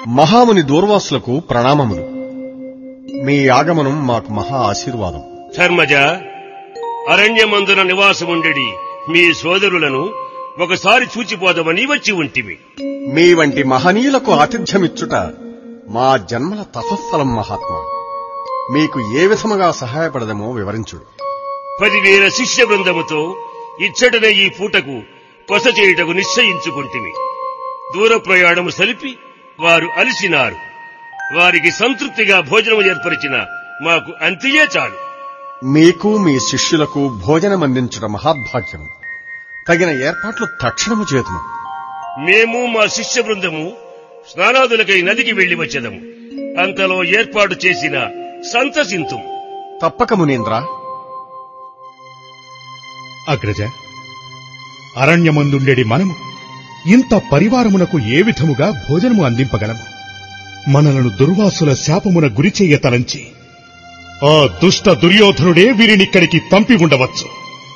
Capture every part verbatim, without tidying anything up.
మహాముని దూర్వాసులకు ప్రణామములు. మీ ఆగమనం మాకు మహా ఆశీర్వాదం. ధర్మజ, అరణ్యమందున నివాసముండెడి మీ సోదరులను ఒకసారి చూచిపోదమని వచ్చి ఉంటిమి. మీ వంటి మహనీయులకు ఆతిథ్యమిచ్చుట మా జన్మల తపస్ఫలం మహాత్మా. మీకు ఏ విధముగా సహాయపడదమో వివరించుడు. పదివేల శిష్య బృందముతో ఇచ్చటనే ఈ పూటకు బస చేయుటకు నిశ్చయించుకుంటిమి. దూర ప్రయాణము సలిపి వారు అలిసినారు. వారికి సంతృప్తిగా భోజనము ఏర్పరిచిన మాకు అంతియే చాలు. మీకు మీ శిష్యులకు భోజనమందించుట మహాభాగ్యము. తగిన ఏర్పాట్లు తక్షణము చేతుము. మేము మా శిష్య బృందము స్నానాదులకై నదికి వెళ్లి వచ్చేదము. అంతలో ఏర్పాటు చేసిన సంతసింతు. తప్పక మునీంద్ర. అగ్రజ, అరణ్యమందుండెడి మనము ఇంత పరివారమునకు ఏ విధముగా భోజనము అందింపగలము? మనలను దుర్వాసుల శాపమున గురిచెయ్య తలంచి ఆ దుష్ట దుర్యోధనుడే వీరినిక్కడికి పంపి ఉండవచ్చు.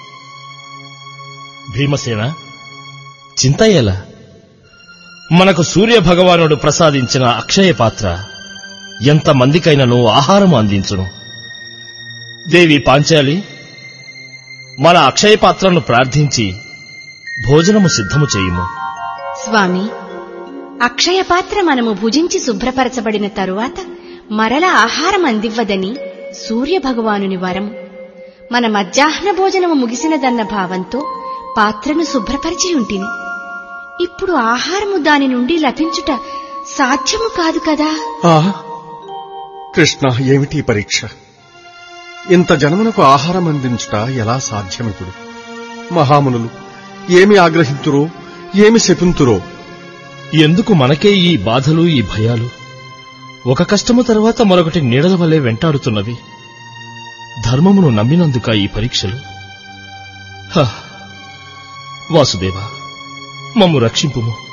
భీమసేన, చింత ఎలా? మనకు సూర్య భగవానుడు ప్రసాదించిన అక్షయ పాత్ర ఎంతమందికైనను ఆహారము అందించును. దేవి పాంచాలి, మన అక్షయ పాత్రను ప్రార్థించి భోజనము సిద్ధము చేయుము. స్వామి, అక్షయ పాత్ర మనము భుజించి శుభ్రపరచబడిన తరువాత మరల ఆహారం అందివ్వదని సూర్యభగవానుని వరం. మన మధ్యాహ్న భోజనము ముగిసినదన్న భావంతో పాత్రను శుభ్రపరిచి ఉంటిని. ఇప్పుడు ఆహారము దాని నుండి లభించుట సాధ్యము కాదు కదా. కృష్ణ, ఏమిటి పరీక్ష? ఇంత జనమునకు ఆహారం అందించుట ఎలా సాధ్యమిప్పుడు? మహామునులు ఏమి ఆగ్రహింతురో, ఏమి శపింతురో? ఎందుకు మనకే ఈ బాధలు, ఈ భయాలు? ఒక కష్టము తర్వాత మరొకటి నీడల వలె వెంటాడుతున్నవి. ధర్మమును నమ్మినందుక ఈ పరీక్షలు? వాసుదేవ, మమ్ము రక్షింపుము.